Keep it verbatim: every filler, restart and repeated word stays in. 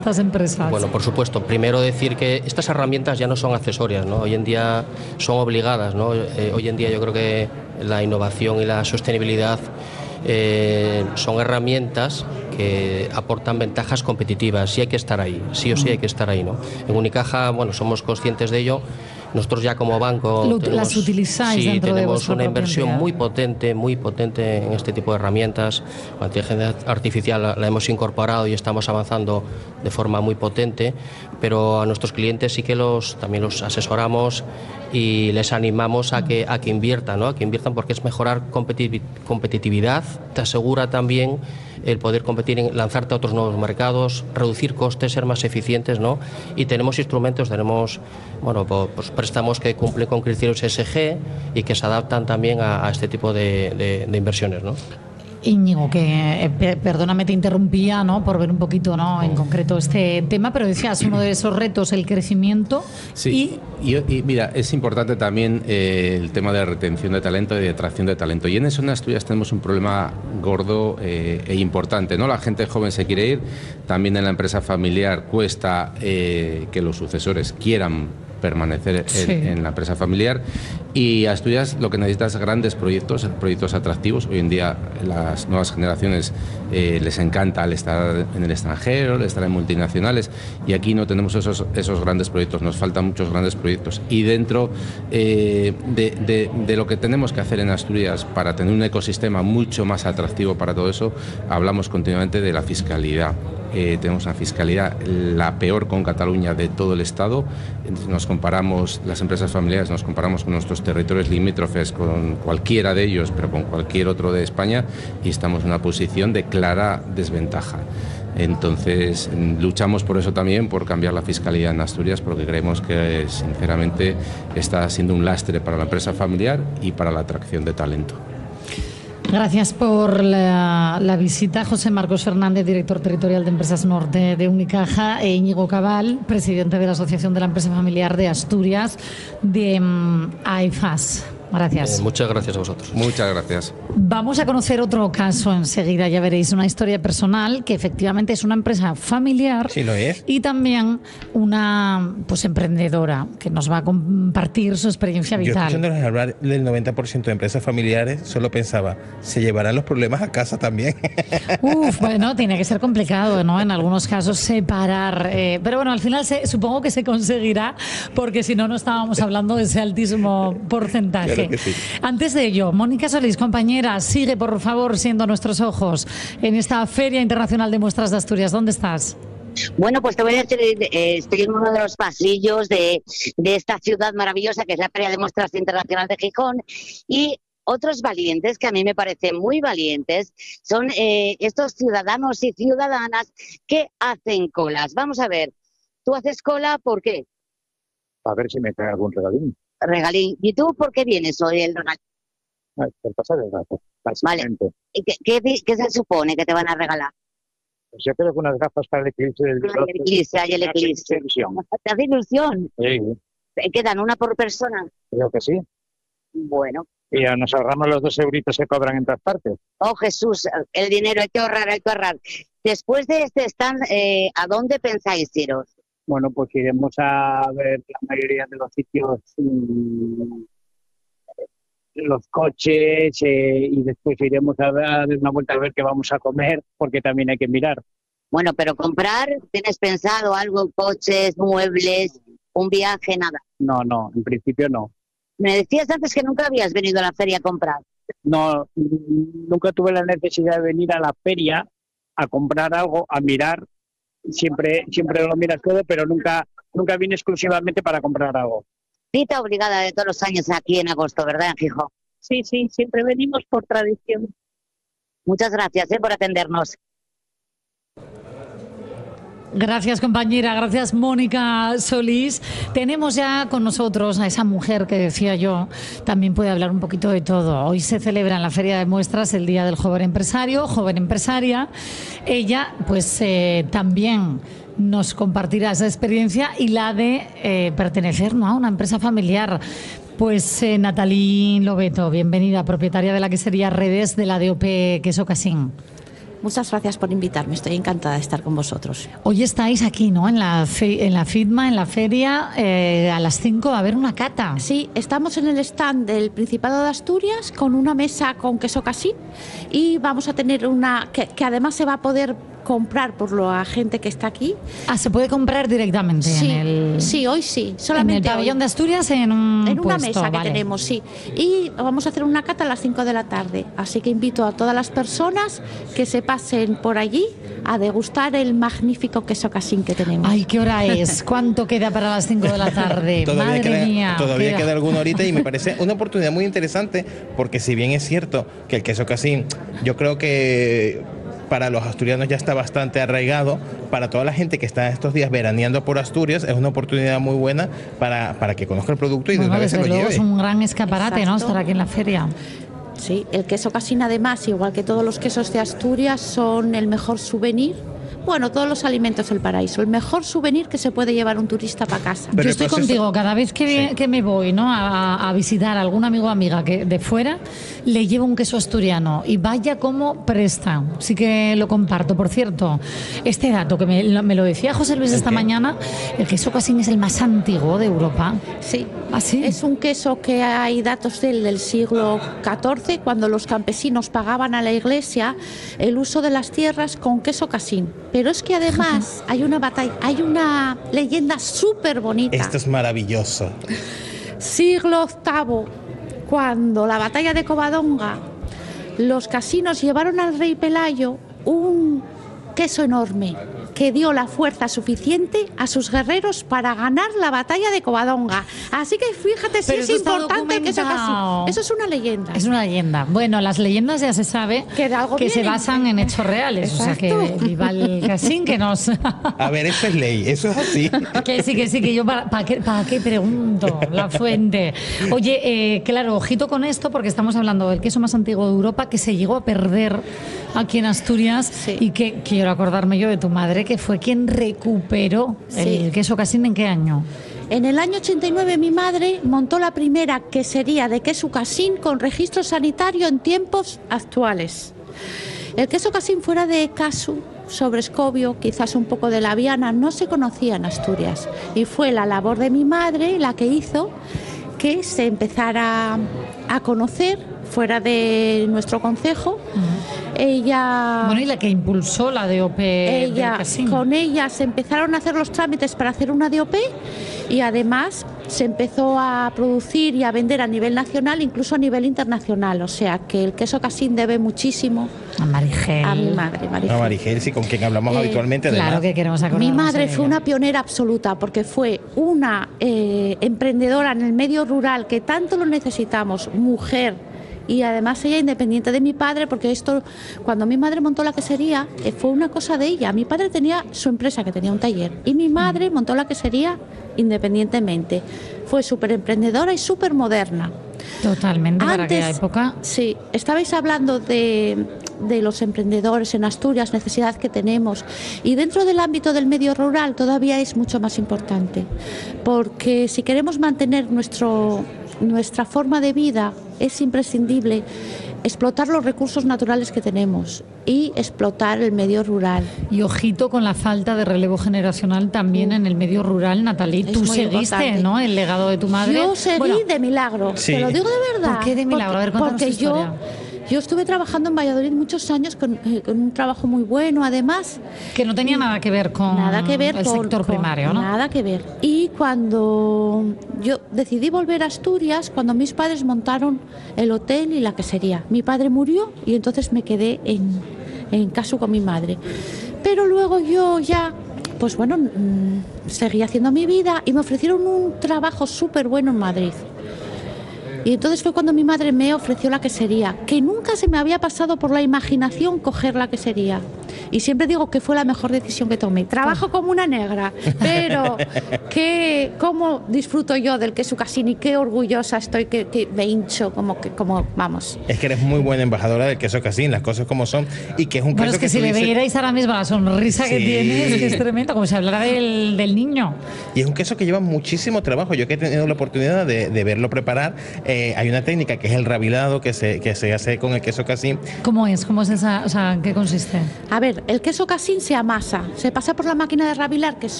estas empresas? Bueno, por supuesto. Primero decir que estas herramientas ya no son accesorias, ¿no? Hoy en día son obligadas, ¿no? Eh, hoy en día yo creo que la innovación y la sostenibilidad eh, son herramientas que aportan ventajas competitivas y hay que estar ahí, sí o sí hay que estar ahí, ¿no? En Unicaja, bueno, somos conscientes de ello. Nosotros ya como banco Lo, tenemos, las utilizáis sí, dentro de tenemos una inversión entidad. muy potente, muy potente en este tipo de herramientas. La inteligencia artificial la, la hemos incorporado y estamos avanzando de forma muy potente, pero a nuestros clientes sí que los también los asesoramos y les animamos a que a que inviertan, ¿no? A que inviertan porque es mejorar competitividad, te asegura también el poder competir, en lanzarte a otros nuevos mercados, reducir costes, ser más eficientes, ¿no? Y tenemos instrumentos, tenemos, bueno, pues préstamos que cumplen con criterios E S G y que se adaptan también a, a este tipo de, de, de inversiones, ¿no? Íñigo, que eh, perdóname, te interrumpía, ¿no? Por ver un poquito, ¿no? En concreto este tema, pero decías uno de esos retos, el crecimiento. Sí, y, y, y mira, es importante también eh, el tema de retención de talento y de atracción de talento. Y en eso en Asturias tenemos un problema gordo eh, e importante, ¿no? La gente joven se quiere ir, también en la empresa familiar cuesta eh, que los sucesores quieran permanecer sí. en, en la empresa familiar, y Asturias lo que necesita es grandes proyectos, proyectos atractivos. Hoy en día las nuevas generaciones eh, les encanta el estar en el extranjero, el estar en multinacionales, y aquí no tenemos esos, esos grandes proyectos, nos faltan muchos grandes proyectos. Y dentro eh, de, de, de lo que tenemos que hacer en Asturias para tener un ecosistema mucho más atractivo para todo eso, hablamos continuamente de la fiscalidad. Eh, tenemos una fiscalidad la peor con Cataluña de todo el Estado. Nos comparamos, las empresas familiares, nos comparamos con nuestros territorios limítrofes, con cualquiera de ellos, pero con cualquier otro de España, y estamos en una posición de clara desventaja. Entonces, luchamos por eso también, por cambiar la fiscalidad en Asturias, porque creemos que, sinceramente, está siendo un lastre para la empresa familiar y para la atracción de talento. Gracias por la, la visita. José Marcos Fernández, director territorial de Empresas Norte de Unicaja, e Íñigo Cabal, presidente de la Asociación de la Empresa Familiar de Asturias, de um, A I F A S. Gracias. Eh, muchas gracias a vosotros. Muchas gracias. Vamos a conocer otro caso enseguida, ya veréis, una historia personal que efectivamente es una empresa familiar. Sí, lo es. Y también una pues emprendedora que nos va a compartir su experiencia vital. Yo escuchándoles hablar del noventa por ciento de empresas familiares, solo pensaba, ¿se llevarán los problemas a casa también? Uf, bueno, tiene que ser complicado, ¿no? En algunos casos separar. Eh, pero bueno, al final se, supongo que se conseguirá, porque si no, no estábamos hablando de ese altísimo porcentaje. Claro que sí. Antes de ello, Mónica Solís, compañera, sigue por favor siendo nuestros ojos en esta Feria Internacional de Muestras de Asturias. ¿Dónde estás? Bueno, pues te voy a decir, eh, estoy en uno de los pasillos de, de esta ciudad maravillosa que es la Feria de Muestras Internacional de Gijón, y otros valientes, que a mí me parecen muy valientes, son eh, estos ciudadanos y ciudadanas que hacen colas. Vamos a ver, ¿tú haces cola por qué? A ver si me cae algún regalín. Regalín. ¿Y tú por qué vienes hoy el regalín? Por pasar el rato, básicamente. Vale. ¿Y qué, qué, qué se supone que te van a regalar? Pues yo creo que unas gafas para el eclipse del Hay el eclipse, hay el eclipse. ¿Te hace ilusión? Sí. ¿Quedan una por persona? Creo que sí. Bueno. Y ya nos ahorramos los dos euritos que cobran en todas partes. Oh, Jesús, el dinero hay que ahorrar, hay que ahorrar. Después de este stand, eh, ¿a dónde pensáis iros? Bueno, pues iremos a ver la mayoría de los sitios, mmm, los coches, eh, y después iremos a dar una vuelta a ver qué vamos a comer, porque también hay que mirar. Bueno, pero comprar, ¿tienes pensado algo? Coches, muebles, un viaje, nada. No, no, en principio no. Me decías antes que nunca habías venido a la feria a comprar. No, nunca tuve la necesidad de venir a la feria a comprar algo, a mirar. Siempre siempre lo miras todo, pero nunca nunca vine exclusivamente para comprar algo. Cita obligada de todos los años aquí en agosto, ¿verdad, en Gijón? Sí, sí, siempre venimos por tradición. Muchas gracias eh, por atendernos. Gracias, compañera. Gracias, Mónica Solís. Tenemos ya con nosotros a esa mujer que decía yo, también puede hablar un poquito de todo. Hoy se celebra en la Feria de Muestras el Día del Joven Empresario, joven empresaria. Ella, pues, eh, también nos compartirá esa experiencia y la de eh, pertenecer, ¿no?, a una empresa familiar. Pues eh, Natalí Lobeto, bienvenida, propietaria de la quesería Redes de la D O P Queso Casín. Muchas gracias por invitarme, estoy encantada de estar con vosotros. Hoy estáis aquí, ¿no? En la, fe, en la FITMA, en la feria, eh, a las cinco va a haber una cata. Sí, estamos en el stand del Principado de Asturias con una mesa con queso casín y vamos a tener una que, que además se va a poder comprar por la gente que está aquí. Ah, se puede comprar directamente sí, en el... Sí, hoy sí, solamente en el pabellón hoy. de Asturias en un En una puesto, mesa que vale. tenemos, sí. Y vamos a hacer una cata a las cinco de la tarde. Así que invito a todas las personas que se pasen por allí a degustar el magnífico queso casín que tenemos. Ay, ¿qué hora es? ¿Cuánto queda para las cinco de la tarde? Todavía Madre queda, mía. todavía queda... queda alguna horita y me parece una oportunidad muy interesante porque si bien es cierto que el queso casín, yo creo que para los asturianos ya está bastante arraigado, para toda la gente que está estos días veraneando por Asturias es una oportunidad muy buena para, para que conozca el producto y Bueno, de una vez se desde lo luego lleve. es un gran escaparate, Exacto. ¿no? Estar aquí en la feria. Sí, el queso casín además, igual que todos los quesos de Asturias, son el mejor souvenir. Bueno, todos los alimentos del paraíso, el mejor souvenir que se puede llevar un turista para casa. Pero Yo el estoy proceso- contigo, cada vez que, Sí. que me voy, ¿no? a, a visitar a algún amigo o amiga que de fuera, le llevo un queso asturiano y vaya como presta. Sí que lo comparto. Por cierto, este dato que me, lo- me lo decía José Luis ¿El esta qué? mañana, el queso casín es el más antiguo de Europa. Sí. ¿Ah, sí? Es un queso que hay datos del, del siglo catorce, cuando los campesinos pagaban a la iglesia el uso de las tierras con queso casín. Pero es que además hay una batalla, hay una leyenda súper bonita. Esto es maravilloso. Siglo octavo, cuando la batalla de Covadonga, los casinos llevaron al rey Pelayo un queso enorme que dio la fuerza suficiente a sus guerreros para ganar la batalla de Covadonga. Así que fíjate si Pero es eso está importante el queso documentado. casín. Eso es una leyenda. Es una leyenda. Bueno, las leyendas ya se sabe Que de algo que se vienen. basan en hechos reales. O sea, que Exacto. viva el casín que nos... A ver, eso es ley, eso es así. Que sí, que sí, que yo para, para, qué, para qué pregunto la fuente. Oye, eh, claro, ojito con esto porque estamos hablando del queso más antiguo de Europa que se llegó a perder aquí en Asturias Sí. y que quiero acordarme yo de tu madre que fue quien recuperó Sí. el queso casín. ¿En qué año? En el año ochenta y nueve mi madre montó la primera quesería de queso casín con registro sanitario en tiempos actuales. El queso casín fuera de Casu, sobre Escobio, quizás un poco de la Viana, no se conocía en Asturias. Y fue la labor de mi madre la que hizo que se empezara a conocer fuera de nuestro concejo. Ella... Bueno, y la que impulsó la D O P del ella, casín. con ella se empezaron a hacer los trámites para hacer una D O P y además se empezó a producir y a vender a nivel nacional, incluso a nivel internacional. O sea que el queso casín debe muchísimo A Marigel. a mi madre, Marigel. No, Marigel, sí, con quien hablamos Eh, habitualmente. Claro Además. que queremos acordarnos Mi madre de fue ella. una pionera absoluta porque fue una eh, emprendedora en el medio rural que tanto lo necesitamos, mujer. Y además ella independiente de mi padre, porque esto, cuando mi madre montó la quesería, eh, fue una cosa de ella. Mi padre tenía su empresa, que tenía un taller, y mi madre montó la quesería independientemente. Fue súper emprendedora y súper moderna. Totalmente, para aquella Antes, época. sí, estabais hablando de, de los emprendedores en Asturias, necesidad que tenemos. Y dentro del ámbito del medio rural todavía es mucho más importante. Porque si queremos mantener nuestro, nuestra forma de vida, es imprescindible explotar los recursos naturales que tenemos y explotar el medio rural. Y ojito con la falta de relevo generacional también en el medio rural, Natalí. Es Tú muy seguiste, importante. ¿no? El legado de tu madre. Yo seguí Bueno, de milagro, Sí. te lo digo de verdad. ¿Por qué de milagro? A ver, Porque, cuéntanos porque tu yo, historia. yo estuve trabajando en Valladolid muchos años con, eh, con un trabajo muy bueno, además. que no tenía nada que ver con Nada que ver el con, sector con- primario, ¿no? Nada que ver. Y cuando yo decidí volver a Asturias, cuando mis padres montaron el hotel y la quesería. Mi padre murió y entonces me quedé en, en casa con mi madre. Pero luego yo ya, pues bueno, mm, seguí haciendo mi vida y me ofrecieron un trabajo súper bueno en Madrid. Y entonces fue cuando mi madre me ofreció la quesería, que nunca se me había pasado por la imaginación coger la quesería. Y siempre digo que fue la mejor decisión que tomé. Trabajo como una negra, pero que, cómo disfruto yo del queso Casini, qué orgullosa estoy, que, que me hincho, como que, como, vamos. Es que eres muy buena embajadora del queso Casini, las cosas como son, y que es un Bueno, queso es que, que si tú le dices- vierais ahora mismo la sonrisa que Sí. tienes, que es tremendo, como si hablara del, del niño. Y es un queso que lleva muchísimo trabajo. Yo que he tenido la oportunidad de, de verlo preparar, eh, hay una técnica que es el rabilado que se, que se hace con el queso Casini. ¿Cómo es? ¿Cómo es esa? O sea, ¿en qué consiste? A ver, el queso Cassin se amasa, se pasa por la máquina de rabilar, que